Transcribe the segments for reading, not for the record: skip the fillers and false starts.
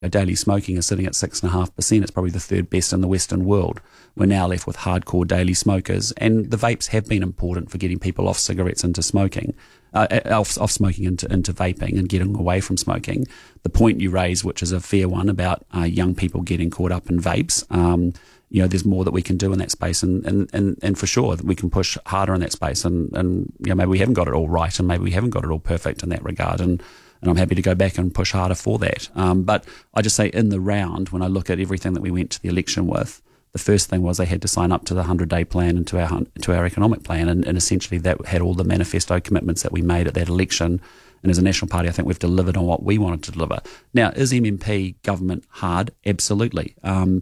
daily smoking is sitting at 6.5%. It's probably the third best in the Western world. We're now left with hardcore daily smokers, and the vapes have been important for getting people off cigarettes into smoking, off smoking into vaping and getting away from smoking. The point you raise, which is a fair one, about young people getting caught up in vapes, there's more that we can do in that space, and for sure we can push harder in that space, and maybe we haven't got it all right, and maybe we haven't got it all perfect in that regard, and I'm happy to go back and push harder for that. But I just say, in the round, when I look at everything that we went to the election with, the first thing was they had to sign up to the 100-day plan and to our economic plan, and essentially that had all the manifesto commitments that we made at that election. And as a national party, I think we've delivered on what we wanted to deliver. Now, is MMP government hard? Absolutely.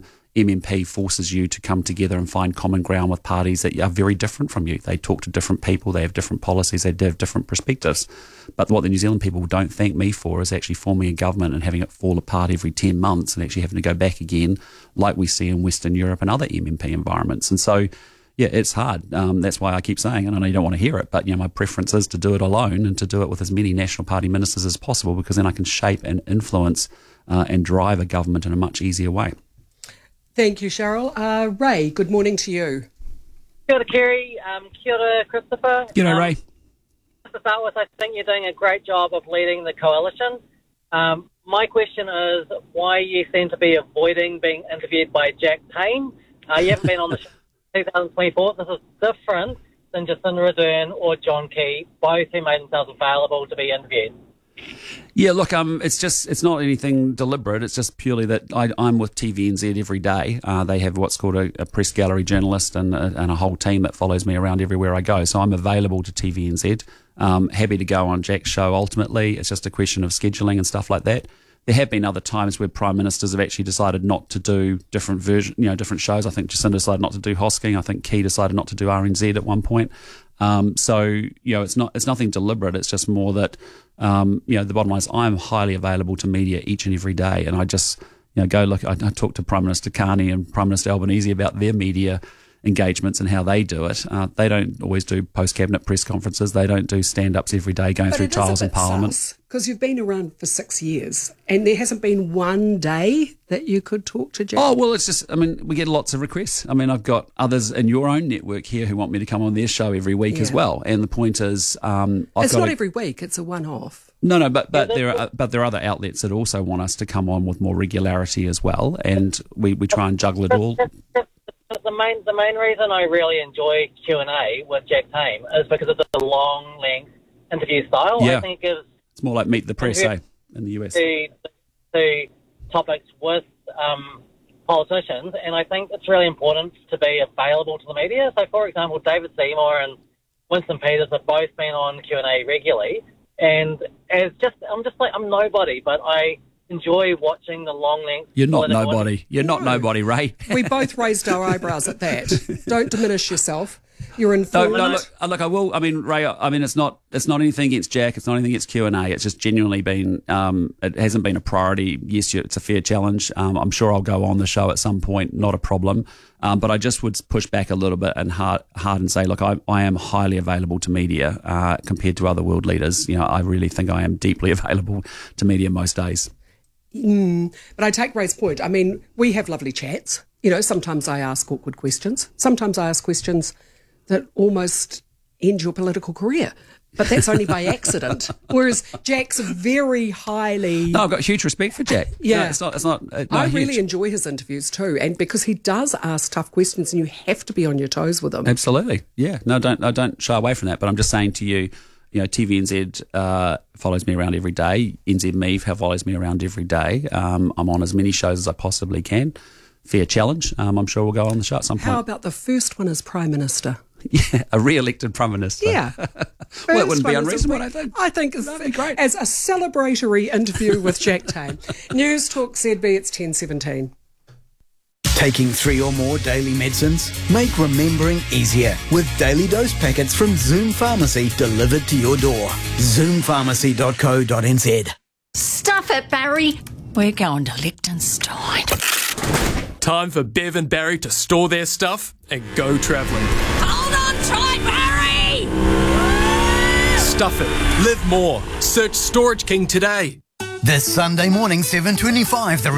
MMP forces you to come together and find common ground with parties that are very different from you. They talk to different people, they have different policies, they have different perspectives. But what the New Zealand people don't thank me for is actually forming a government and having it fall apart every 10 months and actually having to go back again, like we see in Western Europe and other MMP environments. And so, yeah, it's hard. That's why I keep saying, and I know you don't want to hear it, but my preference is to do it alone and to do it with as many National Party ministers as possible, because then I can shape and influence and drive a government in a much easier way. Thank you, Cheryl. Ray, good morning to you. Kia ora, Kerry. Kia ora, Christopher. G'day, Ray. To start with, I think you're doing a great job of leading the coalition. My question is why you seem to be avoiding being interviewed by Jack Tame. You haven't been on the show since 2024. This is different than Jacinda Ardern or John Key, both who made themselves available to be interviewed. Yeah, look, it's not anything deliberate. It's just purely that I'm with TVNZ every day. They have what's called a press gallery journalist and a whole team that follows me around everywhere I go. So I'm available to TVNZ. Happy to go on Jack's show. Ultimately, it's just a question of scheduling and stuff like that. There have been other times where prime ministers have actually decided not to do different different shows. I think Jacinda decided not to do Hosking. I think Key decided not to do RNZ at one point. So it's nothing deliberate. It's just more that the bottom line is I'm highly available to media each and every day, and I just go look. I talk to Prime Minister Carney and Prime Minister Albanese about their media engagements and how they do it. They don't always do post-cabinet press conferences. They don't do stand-ups every day going through trials in Parliament. Because you've been around for 6 years and there hasn't been one day that you could talk to Jack. Oh, well, it's just, we get lots of requests. I've got others in your own network here who want me to come on their show every week as well. And the point is... it's not every week, it's a one-off. No, but there are other outlets that also want us to come on with more regularity as well, and we try and juggle it all. The main reason I really enjoy Q&A with Jack Tame is because it's a long length interview style. Yeah. I think it's more like Meet the Press, in the US. To topics with politicians, and I think it's really important to be available to the media. So, for example, David Seymour and Winston Peters have both been on Q&A regularly, and I'm nobody, but I enjoy watching the long length. You're not nobody. You're not nobody, Ray. We both raised our eyebrows at that. Don't diminish yourself. You're informed. No, look, I will. Ray, it's not anything against Jack. It's not anything against Q&A. It's just genuinely been, it hasn't been a priority. Yes, it's a fair challenge. I'm sure I'll go on the show at some point, not a problem. But I just would push back a little bit and hard and say, look, I am highly available to media compared to other world leaders. I really think I am deeply available to media most days. But I take Ray's point. We have lovely chats. Sometimes I ask awkward questions. Sometimes I ask questions that almost end your political career. But that's only by accident. Whereas Jack's very highly... No, I've got huge respect for Jack. Yeah. No, it's not I really enjoy his interviews too. And because he does ask tough questions and you have to be on your toes with him. Absolutely. Yeah. No, don't shy away from that. But I'm just saying to you, TVNZ follows me around every day. NZ follows me around every day. I'm on as many shows as I possibly can. Fair challenge. I'm sure we'll go on the show at some point. How about the first one as Prime Minister? Yeah, a re-elected Prime Minister. Yeah. Well, it wouldn't be unreasonable, I think. I think that'd be great. As a celebratory interview with Jack Tame. News Talk ZB, it's 10:17. Taking 3 or more daily medicines? Make remembering easier with daily dose packets from Zoom Pharmacy delivered to your door. Zoompharmacy.co.nz. Stuff it, Barry. We're going to Liechtenstein. Time for Bev and Barry to store their stuff and go travelling. Hold on tight, Barry! Stuff it. Live more. Search Storage King today. This Sunday morning, 7:25, the